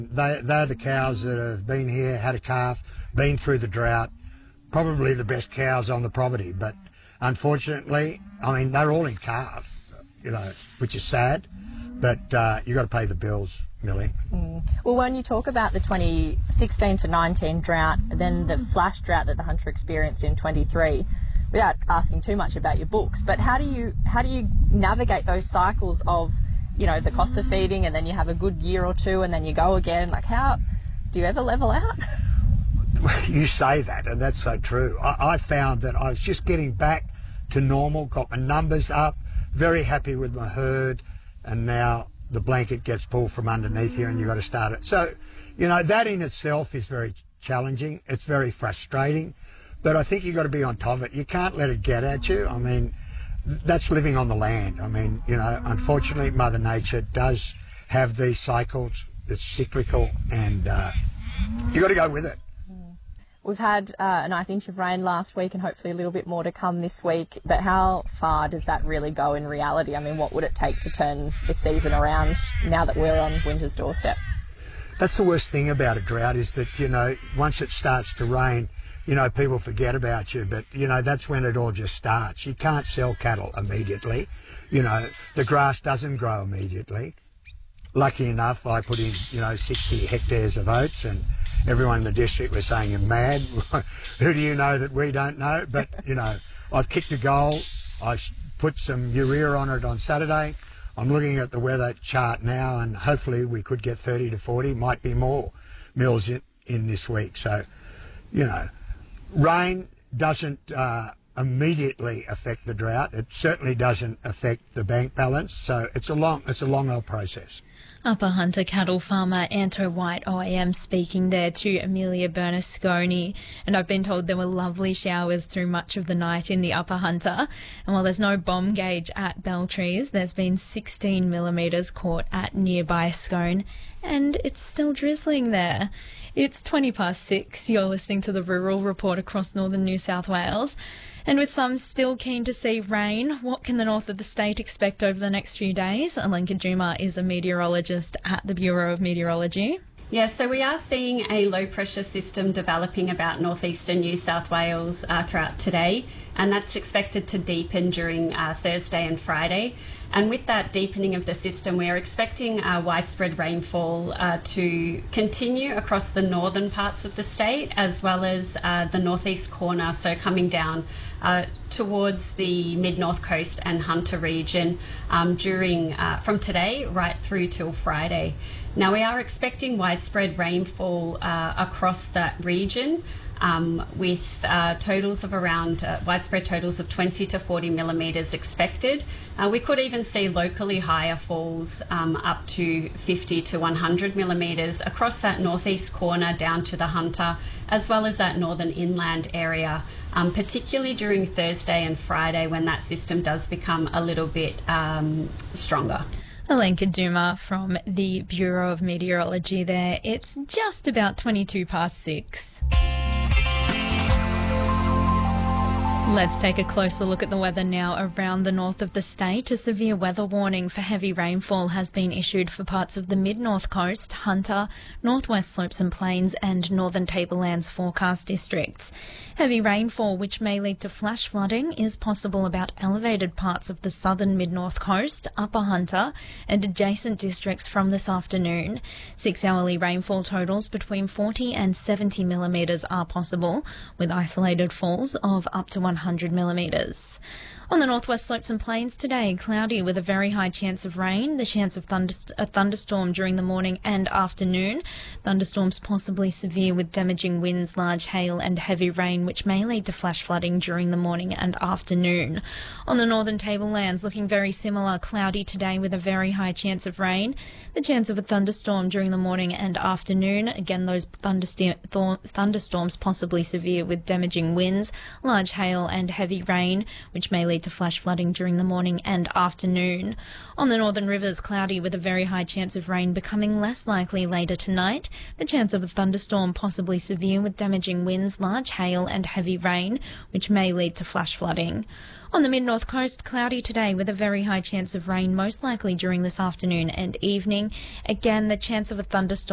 They're the cows that have been here, had a calf, been through the drought, probably the best cows on the property. But unfortunately, I mean, they're all in calf, which is sad. But you've got to pay the bills, Millie. Well, when you talk about the 2016 to 19 drought, then the flash drought that the Hunter experienced in 23, without asking too much about your books, but how do you navigate those cycles of, the cost of feeding, and then you have a good year or two and then you go again? Like, how do you ever level out? You say that, and that's so true. I found that I was just getting back to normal, got my numbers up, very happy with my herd, and now the blanket gets pulled from underneath you and you've got to start it. So, that in itself is very challenging. It's very frustrating, but I think you've got to be on top of it. You can't let it get at you. I mean, that's living on the land. I mean, unfortunately, Mother Nature does have these cycles. It's cyclical, and you've got to go with it. We've had a nice inch of rain last week and hopefully a little bit more to come this week, but how far does that really go in reality? I mean, what would it take to turn the season around now that we're on winter's doorstep? That's the worst thing about a drought, is that, once it starts to rain, people forget about you, but, that's when it all just starts. You can't sell cattle immediately. The grass doesn't grow immediately. Lucky enough, I put in, 60 hectares of oats, and everyone in the district was saying, you're mad. Who do you know that we don't know? But, I've kicked a goal. I put some urea on it on Saturday. I'm looking at the weather chart now, and hopefully we could get 30 to 40, might be more mils in this week. So, rain doesn't immediately affect the drought. It certainly doesn't affect the bank balance. So it's a long old process. Upper Hunter cattle farmer Anto White OAM speaking there to Amelia Bernasconi. And I've been told there were lovely showers through much of the night in the Upper Hunter. And while there's no bomb gauge at Beltrees, there's been 16 millimetres caught at nearby Scone, and it's still drizzling there. It's 6:20. You're listening to the Rural Report across northern New South Wales. And with some still keen to see rain, what can the north of the state expect over the next few days? Alenka Juma is a meteorologist at the Bureau of Meteorology. Yeah, so we are seeing a low-pressure system developing about northeastern New South Wales throughout today, and that's expected to deepen during Thursday and Friday. And with that deepening of the system, we are expecting widespread rainfall to continue across the northern parts of the state, as well as the northeast corner, so coming down towards the mid-north coast and Hunter region from today right through till Friday. Now, we are expecting widespread rainfall across that region, with totals of around widespread totals of 20 to 40 millimetres expected. We could even see locally higher falls up to 50 to 100 millimetres across that northeast corner down to the Hunter, as well as that northern inland area, particularly during Thursday and Friday when that system does become a little bit stronger. Alenka Juma from the Bureau of Meteorology there. It's just about 6:22. Let's take a closer look at the weather now around the north of the state. A severe weather warning for heavy rainfall has been issued for parts of the mid-north coast, Hunter, northwest slopes and plains and northern tablelands forecast districts. Heavy rainfall, which may lead to flash flooding, is possible about elevated parts of the southern mid-north coast, Upper Hunter and adjacent districts from this afternoon. 6-hourly rainfall totals between 40 and 70 millimetres are possible, with isolated falls of up to 100 millimetres. On the northwest slopes and plains today, cloudy with a very high chance of rain, the chance of a thunderstorm during the morning and afternoon. Thunderstorms possibly severe with damaging winds, large hail and heavy rain, which may lead to flash flooding during the morning and afternoon. On the northern tablelands, looking very similar, cloudy today with a very high chance of rain, the chance of a thunderstorm during the morning and afternoon. Again, those thunderstorms possibly severe with damaging winds, large hail and heavy rain, which may lead to flash flooding during the morning and afternoon. On the northern rivers, cloudy with a very high chance of rain, becoming less likely later tonight. The chance of a thunderstorm possibly severe with damaging winds, large hail and heavy rain, which may lead to flash flooding. On the mid-north coast, cloudy today with a very high chance of rain, most likely during this afternoon and evening. Again, the chance of a thunderstorm